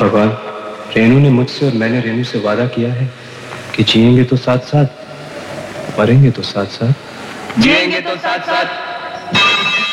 भगवान, रेनू ने मुझसे और मैंने रेनू से वादा किया है कि जिएंगे तो साथ साथ, मरेंगे तो साथ साथ। जिएंगे तो साथ साथ।